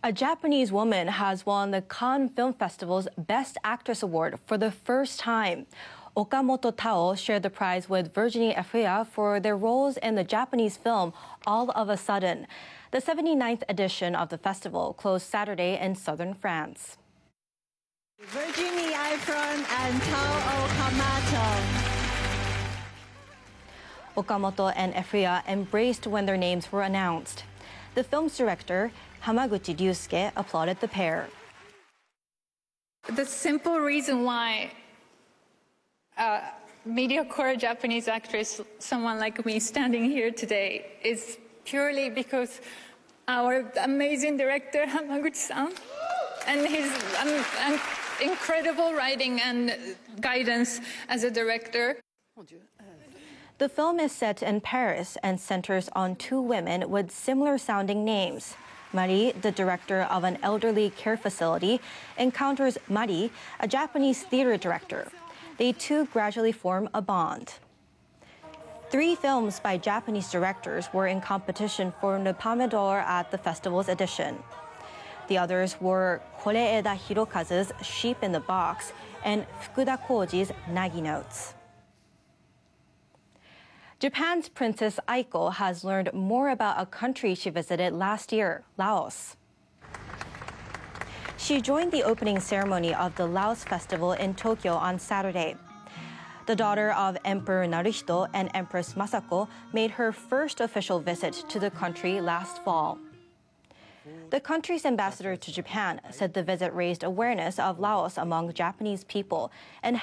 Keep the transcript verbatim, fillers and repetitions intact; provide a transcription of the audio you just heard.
A Japanese woman has won the Cannes Film Festival's Best Actress Award for the first time. Okamoto Tao shared the prize with Virginie Efira for their roles in the Japanese film All of a Sudden. The seventy-ninth edition of the festival closed Saturday in southern France. Virginie Efira and Tao Okamoto. Okamoto and Efira embraced when their names were announced. The film's director, Hamaguchi Ryusuke, applauded the pair. The simple reason why a mediocre Japanese actress, someone like me standing here today, is purely because our amazing director, Hamaguchi-san, and his um, um, incredible writing and guidance as a director. The film is set in Paris and centers on two women with similar-sounding names. Marie, the director of an elderly care facility, encounters Mari, a Japanese theater director. They two gradually form a bond. Three films by Japanese directors were in competition for the Palme d'Or at the festival's edition. The others were Koreeda Hirokazu's Sheep in the Box and Fukuda Koji's Nagi Notes. Japan's Princess Aiko has learned more about a country she visited last year, Laos. She joined the opening ceremony of the Laos Festival in Tokyo on Saturday. The daughter of Emperor Naruhito and Empress Masako made her first official visit to the country last fall. The country's ambassador to Japan said the visit raised awareness of Laos among Japanese people and